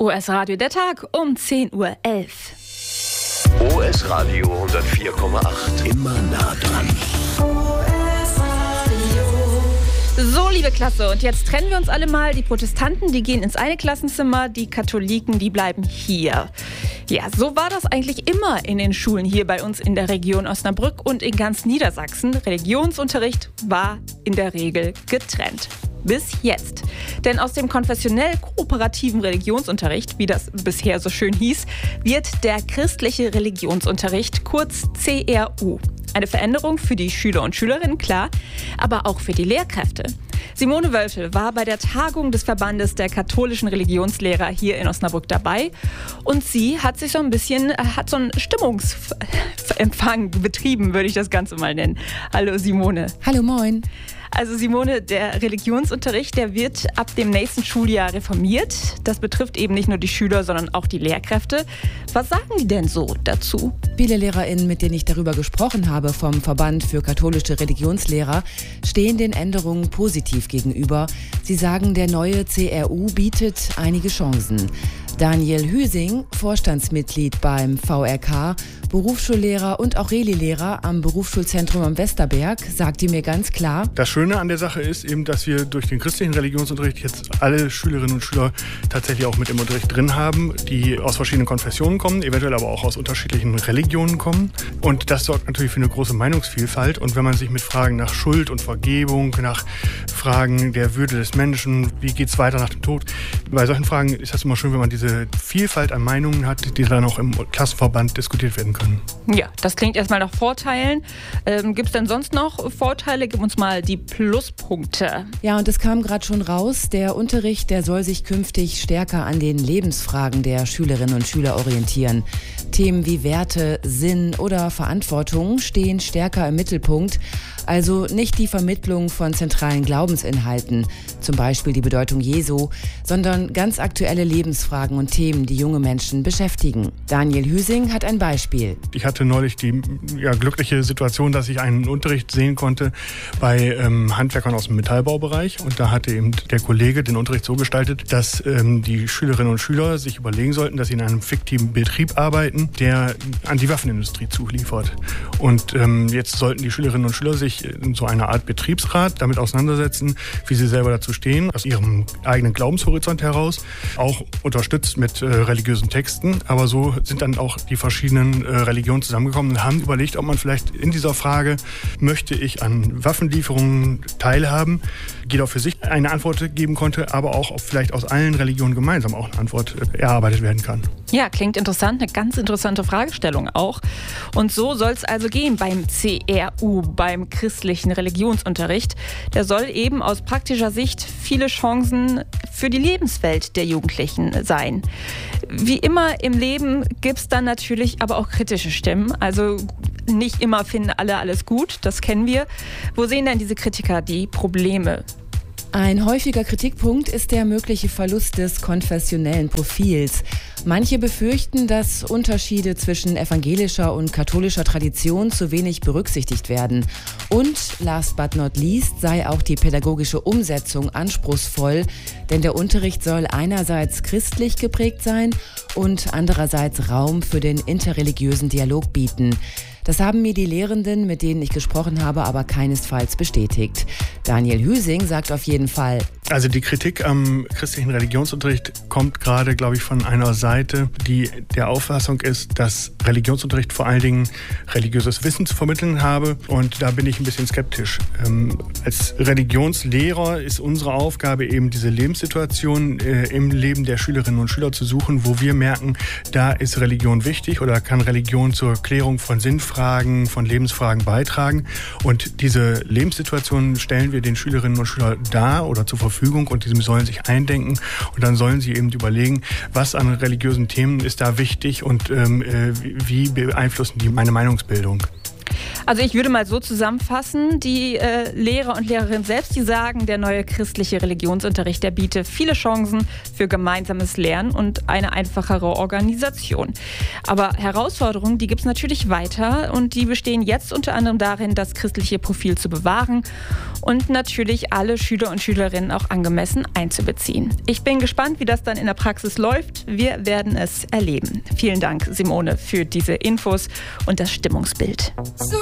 OS Radio der Tag um 10.11 Uhr. OS Radio 104,8. Immer nah dran. So, liebe Klasse, und jetzt trennen wir uns alle mal. Die Protestanten, die gehen ins eine Klassenzimmer, die Katholiken, die bleiben hier. Ja, so war das eigentlich immer in den Schulen hier bei uns in der Region Osnabrück und in ganz Niedersachsen. Religionsunterricht war in der Regel getrennt. Bis jetzt. Denn aus dem konfessionell-kooperativen Religionsunterricht, wie das bisher so schön hieß, wird der christliche Religionsunterricht, kurz CRU. Eine Veränderung für die Schüler und Schülerinnen, klar, aber auch für die Lehrkräfte. Simone Wölfel war bei der Tagung des Verbandes der katholischen Religionslehrer hier in Osnabrück dabei und sie hat sich so ein Stimmungsempfang betrieben, würde ich das Ganze mal nennen. Hallo Simone. Hallo, moin. Also Simone, der Religionsunterricht, der wird ab dem nächsten Schuljahr reformiert. Das betrifft eben nicht nur die Schüler, sondern auch die Lehrkräfte. Was sagen die denn so dazu? Viele LehrerInnen, mit denen ich darüber gesprochen habe, vom Verband für katholische Religionslehrer, stehen den Änderungen positiv gegenüber. Sie sagen, der neue CRU bietet einige Chancen. Daniel Hüsing, Vorstandsmitglied beim VRK, Berufsschullehrer und auch Reli-Lehrer am Berufsschulzentrum am Westerberg, sagte mir ganz klar: Das Schöne an der Sache ist eben, dass wir durch den christlichen Religionsunterricht jetzt alle Schülerinnen und Schüler tatsächlich auch mit im Unterricht drin haben, die aus verschiedenen Konfessionen kommen, eventuell aber auch aus unterschiedlichen Religionen kommen. Und das sorgt natürlich für eine große Meinungsvielfalt. Und wenn man sich mit Fragen nach Schuld und Vergebung, nach Fragen der Würde des Menschen, wie geht's weiter nach dem Tod, bei solchen Fragen ist das immer schön, wenn man diese Vielfalt an Meinungen hat, die dann auch im Klassenverband diskutiert werden können. Ja, das klingt erstmal nach Vorteilen. Gibt es denn sonst noch Vorteile? Gib uns mal die Pluspunkte. Ja, und es kam gerade schon raus, der Unterricht, der soll sich künftig stärker an den Lebensfragen der Schülerinnen und Schüler orientieren. Themen wie Werte, Sinn oder Verantwortung stehen stärker im Mittelpunkt. Also nicht die Vermittlung von zentralen Glaubensinhalten, zum Beispiel die Bedeutung Jesu, sondern ganz aktuelle Lebensfragen und Themen, die junge Menschen beschäftigen. Daniel Hüsing hat ein Beispiel. Ich hatte neulich die glückliche Situation, dass ich einen Unterricht sehen konnte bei Handwerkern aus dem Metallbaubereich. Und da hatte eben der Kollege den Unterricht so gestaltet, dass die Schülerinnen und Schüler sich überlegen sollten, dass sie in einem fiktiven Betrieb arbeiten, der an die Waffenindustrie zuliefert. Und jetzt sollten die Schülerinnen und Schüler sich in so einer Art Betriebsrat damit auseinandersetzen, wie sie selber dazu stehen, aus ihrem eigenen Glaubenshorizont heraus, auch unterstützt mit religiösen Texten. Aber so sind dann auch die verschiedenen Religionen zusammengekommen und haben überlegt, ob man vielleicht in dieser Frage, möchte ich an Waffenlieferungen teilhaben, jeder für sich eine Antwort geben konnte, aber auch ob vielleicht aus allen Religionen gemeinsam auch eine Antwort erarbeitet werden kann. Ja, klingt interessant, eine ganz interessante Fragestellung auch. Und so soll es also gehen beim CRU, beim christlichen Religionsunterricht. Der soll eben aus praktischer Sicht viele Chancen für die Lebenswelt der Jugendlichen sein. Wie immer im Leben gibt es dann natürlich aber auch kritische Stimmen. Also nicht immer finden alle alles gut, das kennen wir. Wo sehen denn diese Kritiker die Probleme? Ein häufiger Kritikpunkt ist der mögliche Verlust des konfessionellen Profils. Manche befürchten, dass Unterschiede zwischen evangelischer und katholischer Tradition zu wenig berücksichtigt werden. Und, last but not least, sei auch die pädagogische Umsetzung anspruchsvoll, denn der Unterricht soll einerseits christlich geprägt sein und andererseits Raum für den interreligiösen Dialog bieten. Das haben mir die Lehrenden, mit denen ich gesprochen habe, aber keinesfalls bestätigt. Daniel Hüsing sagt auf jeden Fall: Also die Kritik am christlichen Religionsunterricht kommt gerade, glaube ich, von einer Seite, die der Auffassung ist, dass Religionsunterricht vor allen Dingen religiöses Wissen zu vermitteln habe. Und da bin ich ein bisschen skeptisch. Als Religionslehrer ist unsere Aufgabe eben, diese Lebenssituation im Leben der Schülerinnen und Schüler zu suchen, wo wir merken, da ist Religion wichtig oder kann Religion zur Klärung von Sinnfragen, von Lebensfragen beitragen. Und diese Lebenssituation stellen wir den Schülerinnen und Schülern dar oder zur Verfügung und die sollen sich eindenken und dann sollen sie eben überlegen, was an religiösen Themen ist da wichtig und wie beeinflussen die meine Meinungsbildung. Also ich würde mal so zusammenfassen, die Lehrer und Lehrerinnen selbst, die sagen, der neue christliche Religionsunterricht, der bietet viele Chancen für gemeinsames Lernen und eine einfachere Organisation. Aber Herausforderungen, die gibt es natürlich weiter und die bestehen jetzt unter anderem darin, das christliche Profil zu bewahren und natürlich alle Schüler und Schülerinnen auch angemessen einzubeziehen. Ich bin gespannt, wie das dann in der Praxis läuft. Wir werden es erleben. Vielen Dank, Simone, für diese Infos und das Stimmungsbild.